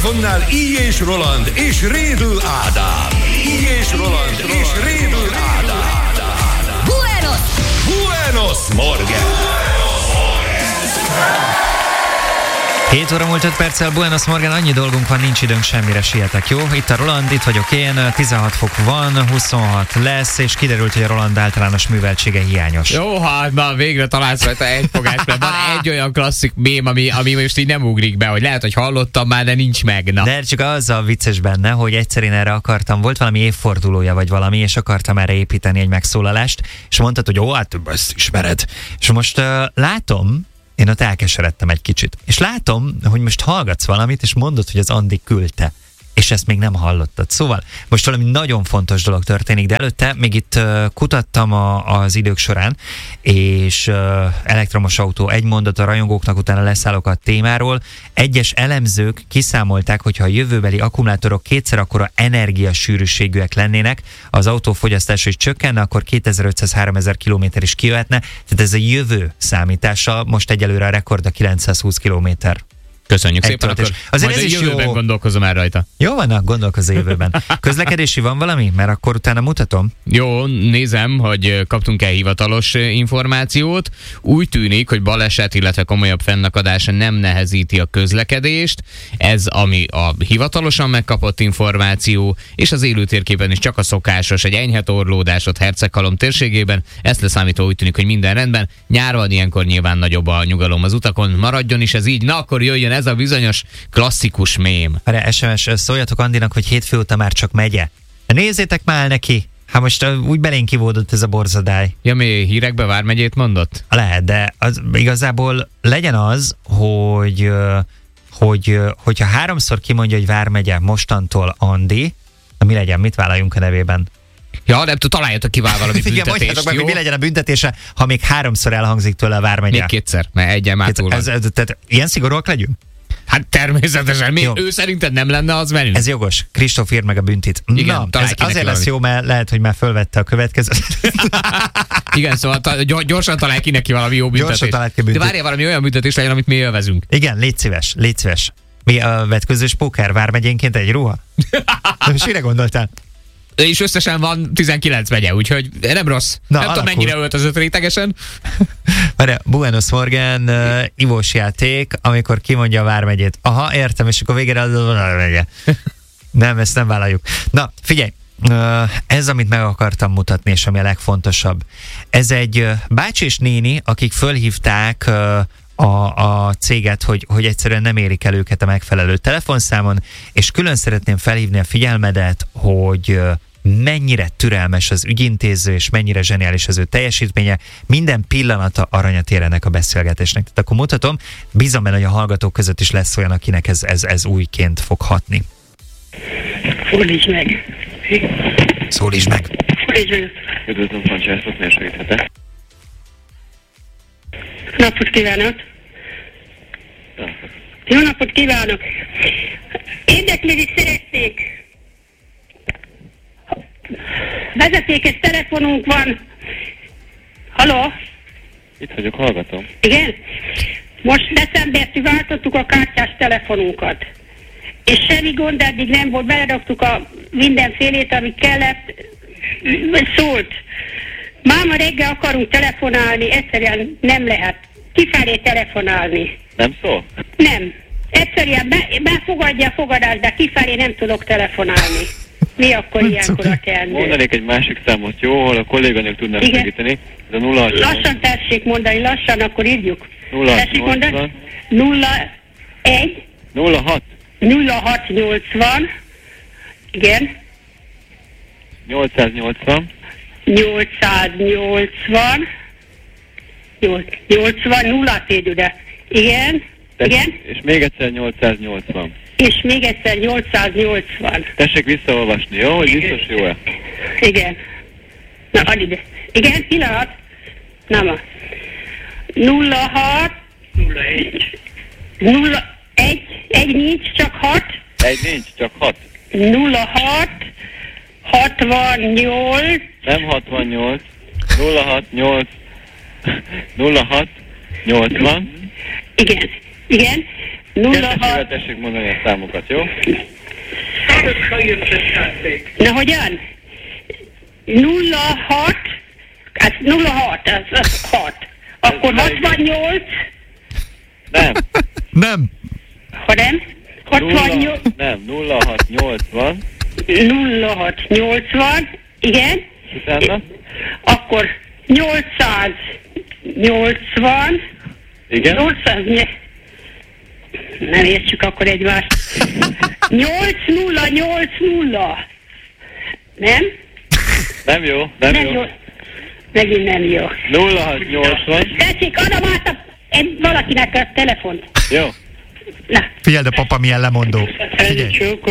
mikrofonnál Így és Roland és Rédl Ádám. Így és Roland és Rédl Ádám. Buenos Morgen! 7 óra múlt 5 perccel, Buenos Morgen, annyi dolgunk van, nincs időnk semmire, sietek, jó? Itt a Roland, itt vagyok én, 16 fok van, 26 lesz, és kiderült, hogy a Roland általános műveltsége hiányos. Jó, hát na végre találsz rajta egy fogást, mert van egy olyan klasszik mém, ami most így nem ugrik be, hogy lehet, hogy hallottam már, de nincs meg. Na. De csak az a vicces benne, hogy egyszer én erre akartam, volt valami évfordulója vagy valami, és akartam erre építeni egy megszólalást, és mondtad, hogy ó, hát ezt ismered. És most látom, én ott elkeseredtem egy kicsit. És látom, hogy most hallgatsz valamit, és mondod, hogy az Andi küldte. És ezt még nem hallottad. Szóval most valami nagyon fontos dolog történik, de előtte még itt kutattam az idők során, és elektromos autó, egy mondat a rajongóknak, utána leszállok a témáról. Egyes elemzők kiszámolták, hogyha a jövőbeli akkumulátorok kétszer akkora energiasűrűségűek lennének, az autófogyasztás is csökkenne, akkor 2500-3000 kilométer is kijöhetne. Tehát ez a jövő számítása, most egyelőre a rekord a 920 kilométer. Köszönjük szépen, akkor azért majd ez a jövőben gondolkozom el rajta. Jó van, gondolkozz a jövőben. Közlekedési van valami? Mert akkor utána mutatom. Jó, nézem, hogy kaptunk-e hivatalos információt. Úgy tűnik, hogy baleset, illetve komolyabb fennakadás nem nehezíti a közlekedést. Ez, ami a hivatalosan megkapott információ, és az élőtérképen is csak a szokásos, egy enyhe torlódás ott Herceghalom térségében. Ezt leszámítva úgy tűnik, hogy minden rendben. Nyár van, ilyenkor nyilván nagyobb a nyugalom az utakon. Maradjon is ez így. Na, akkor jöjjön ez a bizonyos klasszikus mém. Erre SMS, szóljatok Andinak, hogy hétfő óta már csak megye. Nézzétek már neki! Hát most úgy belénk kivódott ez a borzadály. Ja, mi hírekbe Vármegyét mondott? Lehet, de az, igazából legyen az, hogyha háromszor kimondja, hogy Vármegye mostantól Andi, na mi legyen, mit vállaljunk a nevében? Ja, nem tudom, találjatok ki valami büntetést. Igen, mondjátok meg, hogy mi legyen a büntetése, ha még háromszor elhangzik tőle a Vármegye. Még kétszer, mert egyen már túl van. Tehát ilyen szigorúak legyünk? Hát természetesen, ő szerinted nem lenne, az menünk. Ez jogos. Kristóf ír meg a büntit. Igen, na, ez azért lesz jó, mert lehet, hogy már fölvette a következőt. Igen, szóval gyorsan találj ki neki valami jó büntetést. De várjál, valami olyan büntetés legyen, amit mi élvezünk. Igen, légy szíves. Mi a vetközős póker Vármegyénként egy ruha? Most mire gondoltál? És összesen van 19 megye, úgyhogy nem rossz. Na, nem tudom, mennyire öltözött rétegesen. Várjál, Buenos Morgen, ivós játék, amikor kimondja a Vármegyét. Aha, értem, és akkor végére a Vármegye. Nem, ezt nem vállaljuk. Na, figyelj, ez, amit meg akartam mutatni, és ami a legfontosabb. Ez egy bácsi és néni, akik fölhívták a céget, hogy egyszerűen nem érik el őket a megfelelő telefonszámon, és külön szeretném felhívni a figyelmedet, hogy mennyire türelmes az ügyintéző, és mennyire zseniális az ő teljesítménye. Minden pillanata aranyat ér ennek a beszélgetésnek. Tehát akkor mutatom, bízom benne, hogy a hallgatók között is lesz olyan, akinek ez újként fog hatni. Fordíts meg! Szólítsd meg! Fordíts meg! Üdvözlöm, Francescot, miért segíthetek? Napot kívánok! Jó napot kívánok! Érdeklődni szeretnék! Vezetékes telefonunk van. Halló? Itt vagyok, hallgatom. Igen? Most decembertől váltottuk a kártyás telefonunkat. És semmi gond eddig nem volt, beleraktuk a mindenfélét, ami kellett, szólt. Máma reggel akarunk telefonálni, egyszerűen nem lehet. Kifelé telefonálni. Nem szól? Nem. Egyszerűen befogadja a fogadást, de kifelé nem tudok telefonálni. Mi akkor ilyenkor a teendő? Mondanék egy másik számot, jó, hol a kolléganők tudnak segíteni. De 0 lassan tessék mondani, lassan, akkor írjuk. 0 tessék mondani? 01 06 0680 igen 880 880 80 0 ide. Igen. Igen. És még egyszer 880. És még egyszer 880. Tessék visszaolvasni, jó? Hogy biztos jó-e? Igen. Na, add ide. Igen, pillanat. Na ma. 06 1 nincs, csak 6. 1 nincs, csak 6. 06 68 Nem 68. 06 8 06 80 Igen. Kettesével tessék mondani a számokat, jó? Na hogyan? 06, hát 06, az 6. Akkor 68. Nem. Nem. Ha nem? 68. Nem, 0680. 0680. Igen. Utána? Akkor 880. Igen. 800. Nem értsük akkor egymást. 8080. Nem? Nem jó, nem jó. Megint nem jó. 0680. Tessék, adom át valakinek a telefont. Jó. Na. Figyeld, a papa milyen lemondó. Figyelj.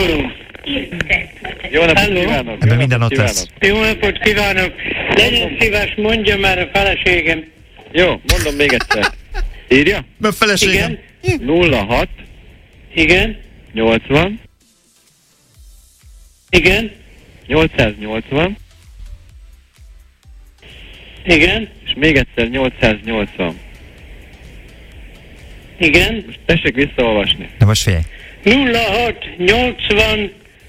Jó napot kívánok. Ebben minden ott lesz. Jó napot kívánok! Legyen szíves, mondja már a feleségem. Jó, mondom még egyszer. Írja? A feleségem. Igen? 06 Igen? 80 Igen? 880 Igen? és még egyszer 880. Igen? Most tessék visszaolvasni. Na most figyelj. 06, 80,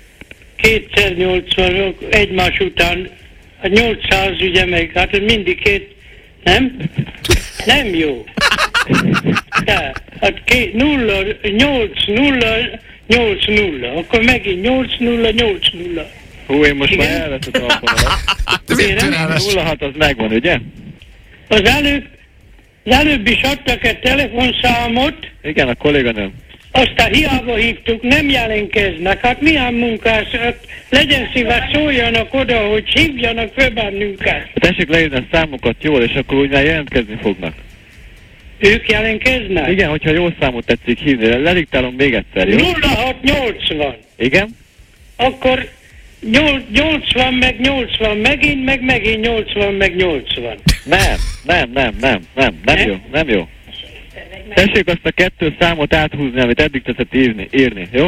280 egymás után. A 800 ugye meg, hát ez mindig két, nem? Nem jó. De, hát 8, 0, 8, 0. Akkor megint 8, 0, 8, 0. Hú, én most Igen? már elveszett a fonalat. Türelmes. 06 az megvan, ugye? Az előbb is adtak egy telefonszámot, Igen, a kolléganőm. aztán hiába hívtuk, nem jelentkeznek. Hát milyen munkás, hát legyen szíves, szóljanak oda, hogy hívjanak föl bennünket. Tessék leírni a számokat jól, és akkor úgy már jelentkezni fognak. Ők jelentkeznek? Igen, hogyha jó számot tetszik hívni, lediktálom még egyszer, jó? 0680. Igen? Akkor 80 meg 80 megint, meg megint 80 meg 80. Nem jó, nem jó. Tessék azt a 2 számot áthúzni, amit eddig tetszett írni, jó?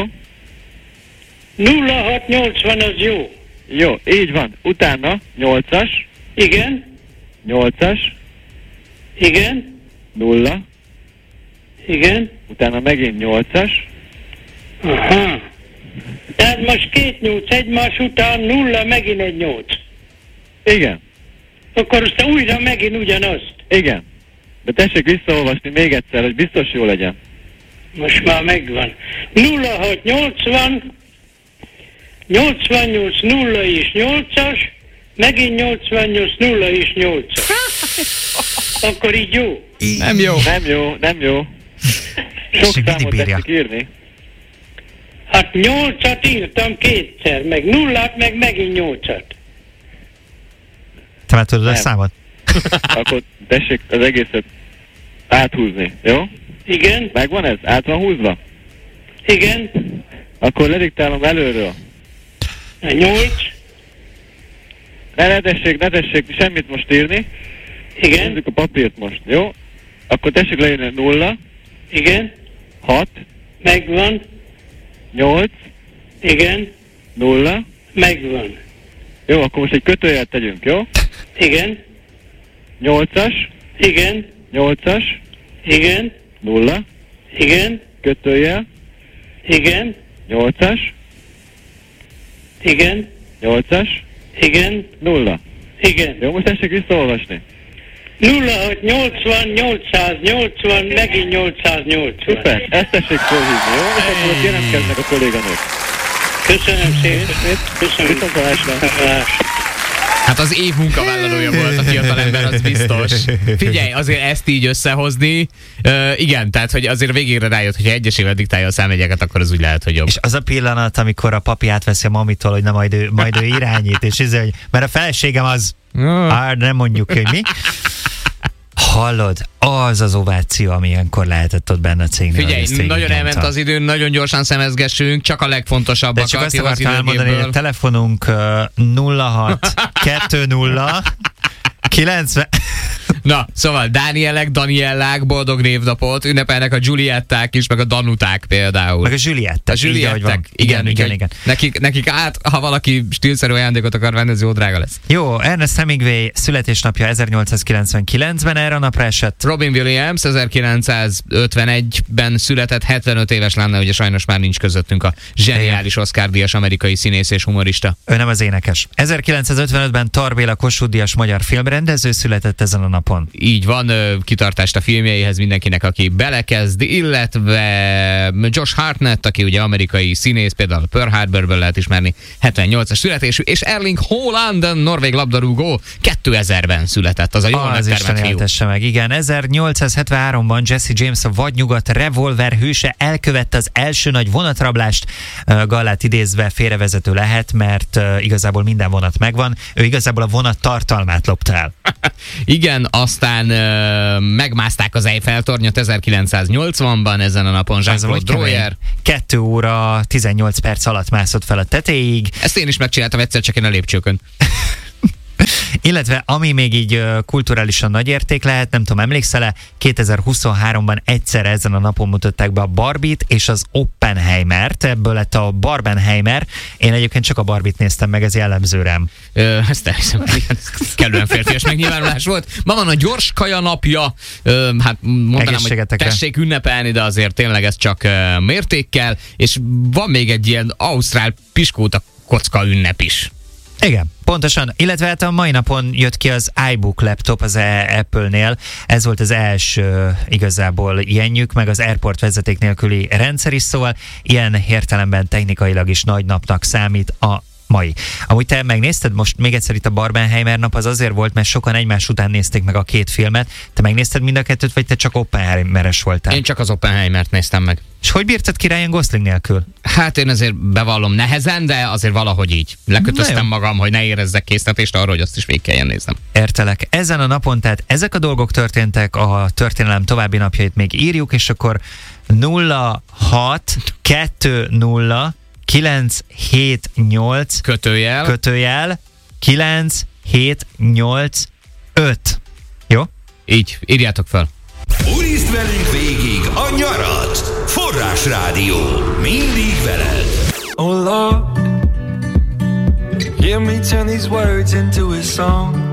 0680 az jó. Jó, így van. Utána 8-as, Igen? 8-as, Igen? 0, Igen? utána megint 8-as, Aha. Tehát most 2 8 egymás után 0, megint egy 8. igen, Akkor aztán újra megint ugyanazt. igen. De tessék visszaolvasni még egyszer, hogy biztos jó legyen. Most már megvan. 0680, 88 0 is 8-as, megint 88 0 is 8-as. Akkor így jó. Nem jó. Nem jó. Sok mindig számot bírja. tetszik írni. Hát 8-at írtam kétszer, meg 0-at, meg megint 8-at. Te már tudod a Nem. számot? Akkor tessék az egészet áthúzni, jó? Igen? Megvan ez? Át van húzva? Igen? Akkor lediktálom előről. A 8? Ne tessék semmit most írni. Igen? Nézzük a papírt most, jó? Akkor tessék leírni 0, Igen? 6, Megvan? 8, Igen? 0. Megvan. Jó, akkor most egy kötőjelet tegyünk, jó? Igen? 8-as, Igen? 8-as, Igen? 0, Igen? kötőjel, Igen? 8-as, Igen? 8-as, Igen? 0. Igen. Jó, most tessék visszaolvasni. 06 80 880, megint 880. Szuper, ezt tessék fölhívni, jó? És akkor ott jelentkeznek a kolléganők. Köszönöm szépen. Köszönöm. Viszontlátásra. Hát az év munkavállalója volt a fiatalember, az biztos. Figyelj, azért ezt így összehozni, igen, tehát hogy azért végére rájött, hogyha egyesével diktálja a számjegyeket, akkor az úgy lehet, hogy jobb. És az a pillanat, amikor a papi átveszi a mamitól, hogy na majd ő irányít, és hogy, mert a feleségem az, nem mondjuk, hogy mi. Hallod, az az ováció, ami ilyenkor lehetett ott benne a cégnél. Figyelj, nagyon elment az idő, nagyon gyorsan szemezgessünk, csak a legfontosabbakat. De csak azt akartam elmondani, hogy a telefonunk 06 20 90 Na, szóval Dánielek, Daniellák boldog névnapot ünnepelnek, a Giulietták is, meg a Danuták például. Meg a Giuliettek. A Giuliettek, igen. Nekik ha valaki stílszerű ajándékot akar venni, ez jó drága lesz. Jó, Ernest Hemingway születésnapja 1899-ben erre a napra esett. Robin Williams 1951-ben született, 75 éves lenne, ugye sajnos már nincs közöttünk a zseniális Oscar-díjas amerikai színész és humorista. Ő nem az énekes. 1955-ben Tar Béla Kossuth-díjas magyar filmrendező született ezen a napon. Így van, kitartást a filmjeihez mindenkinek, aki belekezd, illetve Josh Hartnett, aki ugye amerikai színész, például a Pearl Harborből lehet ismerni, 78-as születésű, és Erling Haaland, norvég labdarúgó, 2000-ben született, az a jól megtermett fiú. Meg. Igen, 1873-ban Jesse James, a vadnyugat revolver hőse elkövette az első nagy vonatrablást, Gallát idézve félrevezető lehet, mert igazából minden vonat megvan, ő igazából a vonat tartalmát lopta el. Igen, aztán megmászták az Eiffel-tornyot 1980-ban, ezen a napon Jean-Claude Drouyer. 2 óra 18 perc alatt mászott fel a tetejéig. Ezt én is megcsináltam egyszer, csak én a lépcsőkön. Illetve ami még így kulturálisan nagy érték lehet, nem tudom, emlékszel-e, 2023-ban egyszerre ezen a napon mutatták be a Barbie-t és az Oppenheimert, ebből lett a Barbenheimer. Én egyébként csak a Barbie-t néztem meg, ez jellemző rám. Ezt elhiszem, kellően férfias megnyilvánulás volt. Ma van a gyors kaja napja, hát mondanám, hogy tessék ünnepelni, de azért tényleg ez csak mértékkel, és van még egy ilyen ausztrál piskóta kocka ünnep is. Igen, pontosan. Illetve hát a mai napon jött ki az iBook laptop az Apple-nél. Ez volt az első igazából ilyenjük, meg az Airport vezeték nélküli rendszer is, szóval ilyen értelemben technikailag is nagy napnak számít a mai. Amúgy te megnézted most még egyszer itt a Barbenheimer nap, az azért volt, mert sokan egymás után nézték meg a két filmet. Te megnézted mind a kettőt, vagy te csak Oppenheimeres voltál? Én csak az Oppenheimert néztem meg. És hogy bírtad ki Ryan Gosling nélkül? Hát én azért bevallom nehezen, de azért valahogy így. Lekötöztem magam, hogy ne érezzek késztetést arra, hogy azt is végig kelljen néznem. Értelek. Ezen a napon, tehát ezek a dolgok történtek, a történelem további napjait még írjuk, és akkor 0620 978 kötőjel 9785. Jó? Így, írjátok fel. Urizd velünk végig a nyarat! Forrásrádió. Mindig veled. Oh Lord, hear me turn these words into a song.